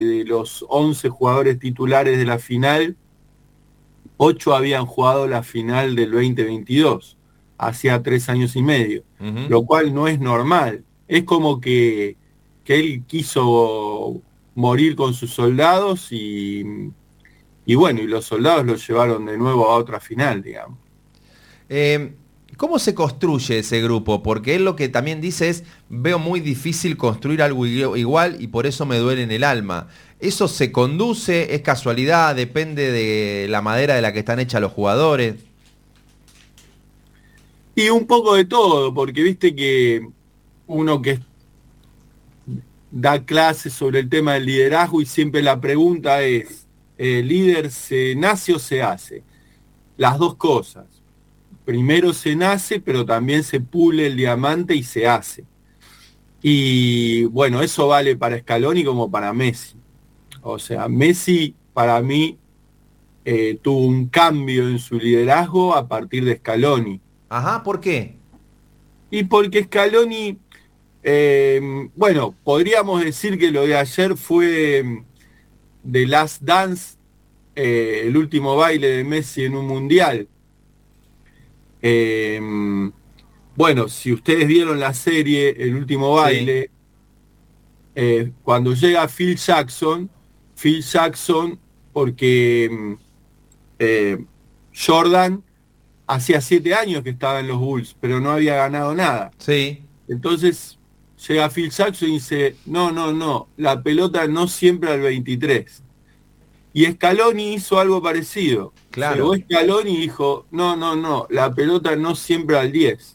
de los 11 jugadores titulares de la final, 8 habían jugado la final del 2022, hacía 3 años y medio, Ujú. lo cual no es normal. Es como que él quiso morir con sus soldados y bueno, y los soldados lo llevaron de nuevo a otra final, digamos. Eh, ¿Cómo se construye ese grupo? Porque él lo que también dice es, veo muy difícil construir algo igual y por eso me duele en el alma. ¿Eso se conduce? ¿Es casualidad? ¿Depende de la madera de la que están hechas los jugadores? Y un poco de todo, porque viste que uno que da clases sobre el tema del liderazgo y siempre la pregunta es, ¿el líder se nace o se hace? Las dos cosas. Primero se nace, pero también se pule el diamante y se hace. Y bueno, eso vale para Scaloni como para Messi. O sea, Messi para mí tuvo un cambio en su liderazgo a partir de Scaloni. Ajá, ¿por qué? Y porque Scaloni, bueno, podríamos decir que lo de ayer fue The Last Dance, el último baile de Messi en un mundial. Eh, bueno, si ustedes vieron la serie El último Sí. baile, cuando llega Phil Jackson, porque eh, Jordan hacía 7 años que estaba en los Bulls, pero no había ganado nada. Sí, Entonces llega Phil Jackson y dice, no, no, no, la pelota no siempre al 23. Y Scaloni hizo algo parecido. Llegó claro. Scaloni y dijo, no, no, no, la pelota no siempre al 10.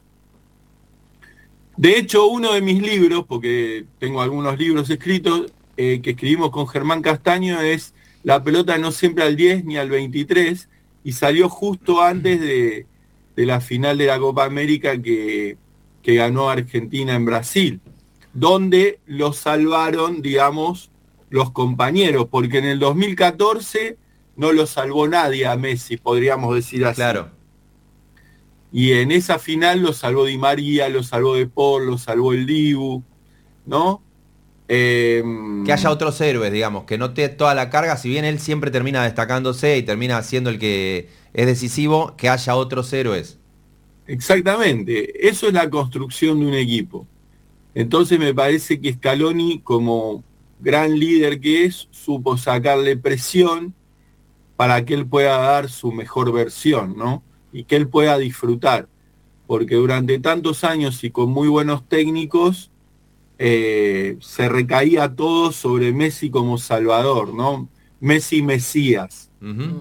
De hecho, uno de mis libros, porque tengo algunos libros escritos, que escribimos con Germán Castaño, es La pelota no siempre al 10 ni al 23, y salió justo antes de la final de la Copa América que ganó Argentina en Brasil, donde lo salvaron, digamos, los compañeros, porque en el 2014 no lo salvó nadie a Messi, podríamos decir así. Claro. Y en esa final lo salvó Di María, lo salvó De Paul, lo salvó el Dibu, ¿no? Eh, Que haya otros héroes, digamos, que no te toda la carga, si bien él siempre termina destacándose y termina siendo el que es decisivo, que haya otros héroes. exactamente, eso es la construcción de un equipo. Entonces me parece que Scaloni, como gran líder que es, supo sacarle presión para que él pueda dar su mejor versión, ¿no? Y que él pueda disfrutar, porque durante tantos años y con muy buenos técnicos, se recaía todo sobre Messi como salvador, ¿no? Messi Mesías. Ujú.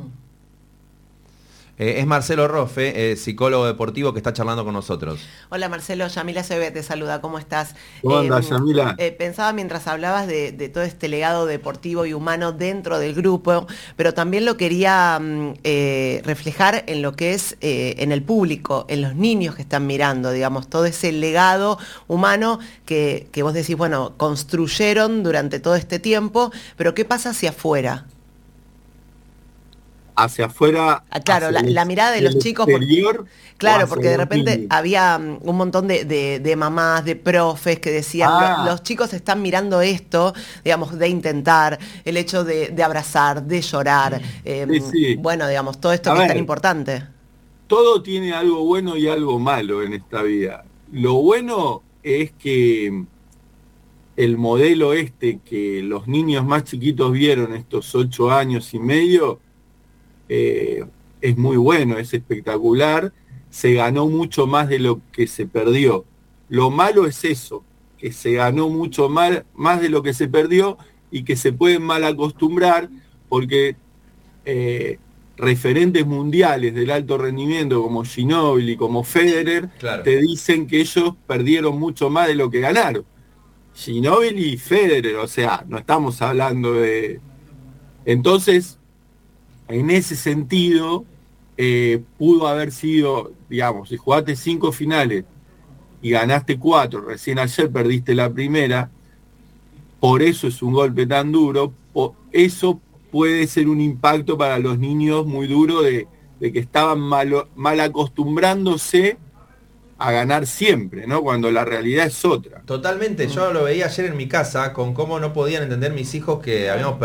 Es Marcelo Roffe, psicólogo deportivo, que está charlando con nosotros. Hola Marcelo, Yamila Sebe te saluda, ¿cómo estás? ¿Cómo andas, Yamila? Pensaba mientras hablabas de todo este legado deportivo y humano dentro del grupo, pero también lo quería reflejar en lo que es en el público, en los niños que están mirando, digamos, todo ese legado humano que vos decís, bueno, construyeron durante todo este tiempo, pero ¿qué pasa hacia afuera? ¿Hacia afuera, Ah, claro, hacia la mirada de los el chicos, exterior o claro, hacia porque de los repente niños? había un montón de mamás, de profes que decían, Ah, los chicos están mirando esto, digamos, de intentar, el hecho de abrazar, de llorar, sí, sí. bueno, digamos, todo esto A que es tan ver, importante. todo tiene algo bueno y algo malo en esta vida. Lo bueno es que el modelo este que los niños más chiquitos vieron estos 8 años y medio, eh, es muy bueno, es espectacular, se ganó mucho más de lo que se perdió. Lo malo es eso, que se ganó mucho más de lo que se perdió y que se pueden mal acostumbrar porque eh, referentes mundiales del alto rendimiento como Ginóbili, como Federer, Claro. te dicen que ellos perdieron mucho más de lo que ganaron. Ginóbili y Federer, o sea, no estamos hablando de... Entonces, en ese sentido, pudo haber sido, digamos, si jugaste 5 finales y ganaste 4, recién ayer perdiste la primera, por eso es un golpe tan duro, eso puede ser un impacto para los niños muy duro de que estaban mal acostumbrándose a ganar siempre, ¿no? Cuando la realidad es otra. Totalmente, yo lo veía ayer en mi casa con cómo no podían entender mis hijos que habíamos